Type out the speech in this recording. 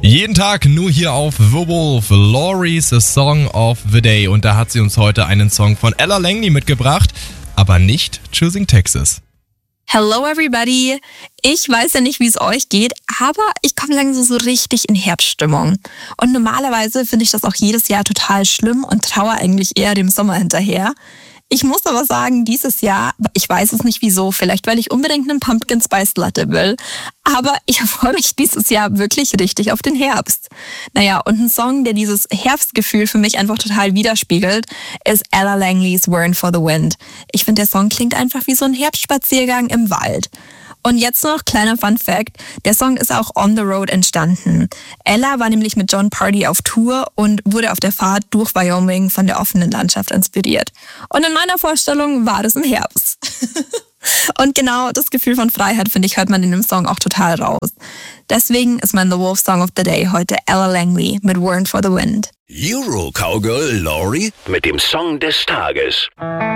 Jeden Tag nur hier auf The Wolf, Laurie's Song of the Day. Und da hat sie uns heute einen Song von Ella Langley mitgebracht, aber nicht Choosing Texas. Hello everybody! Ich weiß ja nicht, wie es euch geht, aber ich komme langsam so richtig in Herbststimmung. Und normalerweise finde ich das auch jedes Jahr total schlimm und traue eigentlich eher dem Sommer hinterher. Ich muss aber sagen, dieses Jahr, ich weiß es nicht wieso, vielleicht weil ich unbedingt einen Pumpkin Spice Latte will, aber ich freue mich dieses Jahr wirklich richtig auf den Herbst. Naja, und ein Song, der dieses Herbstgefühl für mich einfach total widerspiegelt, ist Ella Langleys Wern for the Wind. Ich finde, der Song klingt einfach wie so ein Herbstspaziergang im Wald. Und jetzt noch kleiner Fun Fact, der Song ist auch on the road entstanden. Ella war nämlich mit Jon Pardi auf Tour und wurde auf der Fahrt durch Wyoming von der offenen Landschaft inspiriert. Und in meiner Vorstellung war das im Herbst. Und genau das Gefühl von Freiheit, finde ich, hört man in dem Song auch total raus. Deswegen ist mein The Wolf Song of the Day heute Ella Langley mit Wern for the Wind. Euro Cowgirl Laurie mit dem Song des Tages.